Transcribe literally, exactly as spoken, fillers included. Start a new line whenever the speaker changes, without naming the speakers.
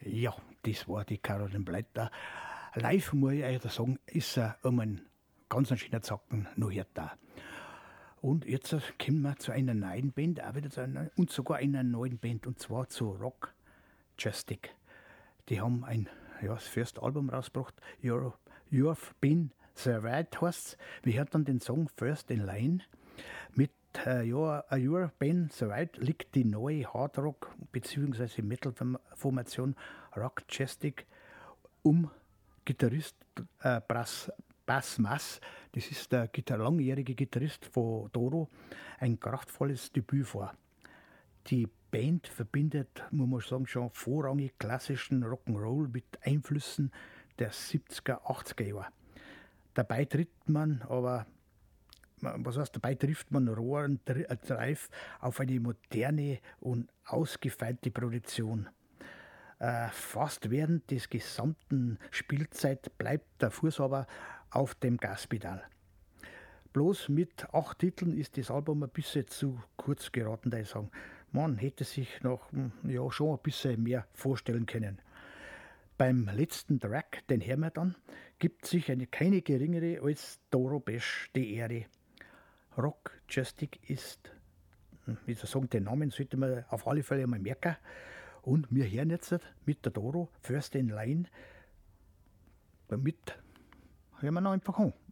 Ja, das war die Caroline Blätter. Live, muss ich euch sagen, ist er um einen ganz schönen Zacken noch hört da. Und jetzt kommen wir zu einer neuen Band, auch wieder zu einer, und sogar einer neuen Band, und zwar zu Rock Chastic. Die haben ein, ja, das erste Album rausgebracht, You're, You've Been Survived heißt's. Wir hören dann den Song First in Line. Mit äh, ja, You've Been Survived liegt die neue Hardrock- bzw. Metal-Formation Rock Chastic um Gitarrist äh, Brass, Bass Mass, das ist der Gitar langjährige Gitarrist von Doro, ein kraftvolles Debüt vor. Die Band verbindet, muss man sagen, schon vorrangig klassischen Rock'n'Roll mit Einflüssen der siebziger, achtziger Jahre. Dabei tritt man aber, was heißt, dabei trifft man rohen Drive auf eine moderne und ausgefeilte Produktion. Äh, fast während des gesamten Spielzeit bleibt der Fuß aber auf dem Gaspedal. Bloß mit acht Titeln ist das Album ein bisschen zu kurz geraten, da ich sagen. Man hätte sich noch ja, schon ein bisschen mehr vorstellen können. Beim letzten Track, den hören wir dann, gibt sich eine keine geringere als Doro Pesch die Ehre. Rock Chastic ist, wie soll ich sagen, den Namen sollte man auf alle Fälle einmal merken. Und wir hören jetzt mit der Doro First in Line. Damit hören wir noch einfach an.